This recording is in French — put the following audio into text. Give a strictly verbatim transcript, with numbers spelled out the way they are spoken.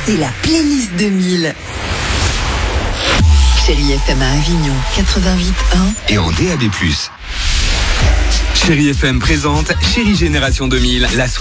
c'est la playlist deux mille. Chérie F M à Avignon, quatre-vingt-huit un. Et en D A B plus. Chérie F M présente Chérie Génération deux mille, la soirée.